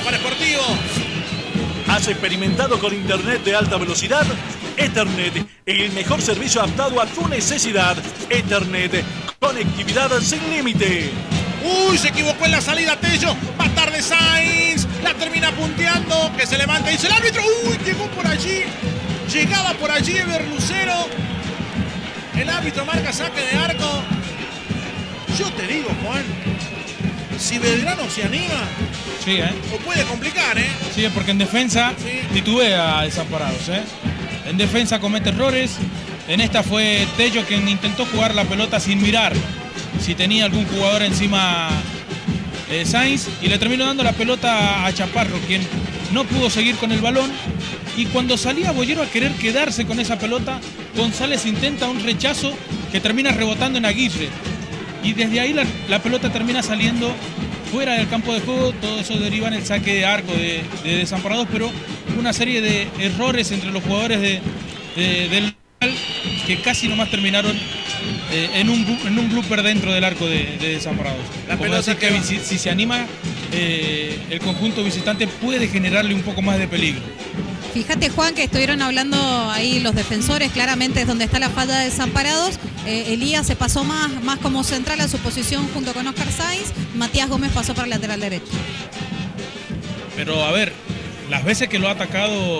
para Sportivo. ¿Has experimentado con internet de alta velocidad? Ethernet, el mejor servicio adaptado a tu necesidad. Ethernet, conectividad sin límite. Uy, se equivocó en la salida Tello. Va tarde Sainz. La termina punteando. Que se levanta y dice el árbitro. Uy, llegó por allí. Llegaba por allí Ever Lucero. El árbitro marca saque de arco. Yo te digo, Juan, si Belgrano se anima, sí, lo puede complicar, Sí, porque en defensa titubea a Desamparados, En defensa comete errores. En esta fue Tello quien intentó jugar la pelota sin mirar si tenía algún jugador encima Sainz, y le terminó dando la pelota a Chaparro, quien no pudo seguir con el balón. Y cuando salía Boyero a querer quedarse con esa pelota, González intenta un rechazo que termina rebotando en Aguirre. Y desde ahí la pelota termina saliendo fuera del campo de juego. Todo eso deriva en el saque de arco de Desamparados, pero una serie de errores entre los jugadores del que casi nomás terminaron en un blooper dentro del arco de Desamparados. La pelota que si se anima el conjunto visitante puede generarle un poco más de peligro. Fíjate, Juan, que estuvieron hablando ahí los defensores, claramente es donde está la falta de Desamparados. Elías se pasó más como central a su posición junto con Oscar Sainz. Matías Gómez pasó para el lateral derecho. Pero a ver, las veces que lo ha atacado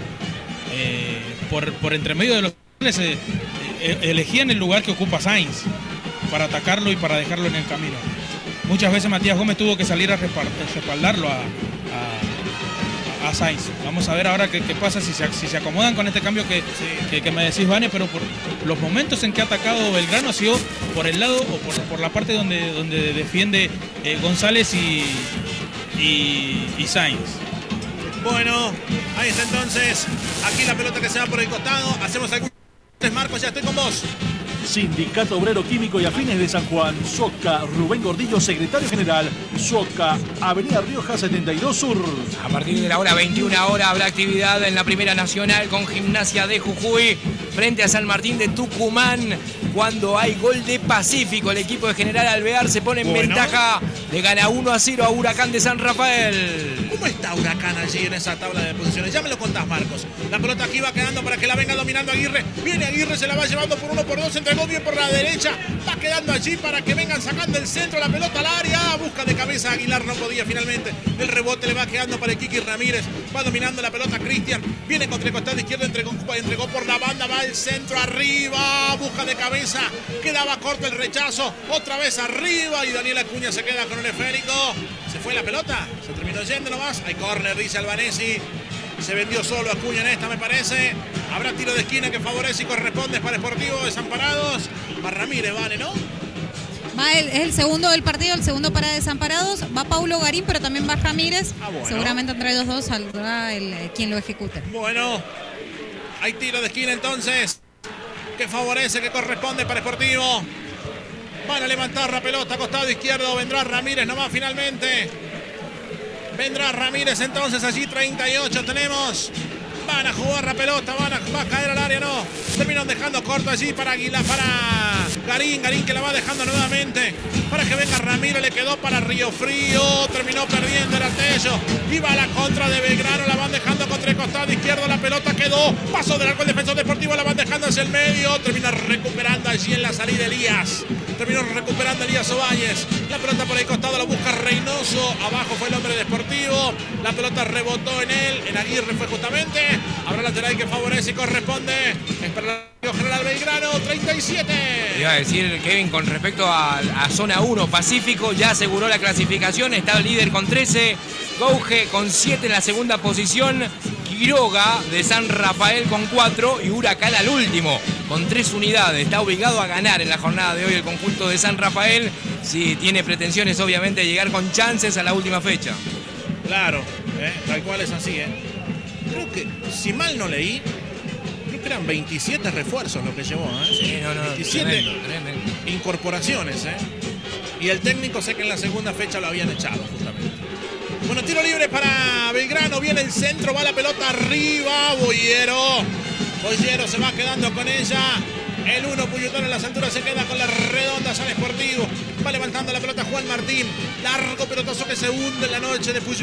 por entre medio de los elegían el lugar que ocupa Sainz para atacarlo y para dejarlo en el camino. Muchas veces Matías Gómez tuvo que salir a respaldarlo a Sainz. Vamos a ver ahora qué pasa si se acomodan con este cambio que me decís, Vane, pero por los momentos en que ha atacado Belgrano ha sido por el lado o por la parte donde defiende González y Sainz. Bueno, ahí está entonces. Aquí la pelota que se va por el costado. Hacemos algún... Marcos, ya estoy con vos. Sindicato Obrero Químico y Afines de San Juan, Soca, Rubén Gordillo, secretario general, Soca, Avenida Rioja 72 Sur. A partir de la hora 21 habrá actividad en la Primera Nacional con Gimnasia de Jujuy frente a San Martín de Tucumán. Cuando hay gol de Pacífico, el equipo de General Alvear se pone en ventaja. Le gana 1-0 a Huracán de San Rafael. ¿Cómo está Huracán allí en esa tabla de posiciones? Ya me lo contás, Marcos. La pelota aquí va quedando para que la venga dominando Aguirre. Viene Aguirre, se la va llevando por 1 por 2, entregó bien por la derecha. Va quedando allí para que vengan sacando el centro, la pelota al área. Busca de cabeza Aguilar, no podía finalmente. El rebote le va quedando para el Kiki Ramírez. Va dominando la pelota Cristian. Viene contra el costado izquierdo, entregó por la banda, va el centro arriba. Busca de cabeza. Quedaba corto el rechazo. Otra vez arriba y Daniel Acuña se queda con el esférico. Se fue la pelota. Se terminó yendo nomás. Hay córner, dice Albanesi. Se vendió solo Acuña en esta, me parece. Habrá tiro de esquina que favorece y corresponde para Sportivo Desamparados. Para Ramírez, vale, ¿no? Es el segundo del partido, el segundo para Desamparados. Va Paulo Garín, pero también va Ramírez. Bueno. Seguramente entre los dos saldrá quien lo ejecute. Bueno, hay tiro de esquina entonces. Que favorece, que corresponde para Sportivo. Van a levantar la pelota, costado izquierdo. Vendrá Ramírez nomás finalmente. Vendrá Ramírez entonces, allí 38 tenemos. Van a jugar la pelota, va a caer al área, no. Terminan dejando corto allí para Aguilar, para Garín que la va dejando nuevamente. Para que venga Ramírez, le quedó para Río Frío. Terminó perdiendo el Tello. Iba a la contra de Belgrano, la van dejando contra el costado izquierdo. La pelota quedó, pasó del arco el defensor Deportivo, la van dejando hacia el medio. Termina recuperando allí en la salida Elías. Terminó recuperando Elías Ovalle. La pelota por el costado la busca Reynoso. Abajo fue el hombre de Deportivo. La pelota rebotó en él. En Aguirre fue justamente. Habrá lateral que favorece y corresponde. Es para el General Belgrano, 37. Iba a decir, Kevin, con respecto a zona 1, Pacífico ya aseguró la clasificación. Está el líder con 13. Gouge con 7 en la segunda posición. Quiroga de San Rafael con 4 y Huracán al último con 3 unidades. Está obligado a ganar en la jornada de hoy el conjunto de San Rafael. Si tiene pretensiones, obviamente, de llegar con chances a la última fecha. Claro, tal cual es así. Creo que, si mal no leí, creo que eran 27 refuerzos lo que llevó. Sí, no, 27 tremendo. Incorporaciones. Y el técnico sé que en la segunda fecha lo habían echado justamente. Bueno, tiro libre para Belgrano. Viene el centro, va la pelota arriba. Boyero se va quedando con ella. El 1, Puyutón en las alturas, se queda con la redonda San Sportivo. Va levantando la pelota Juan Martín. Largo pelotazo que se hunde en la noche de Puyutón.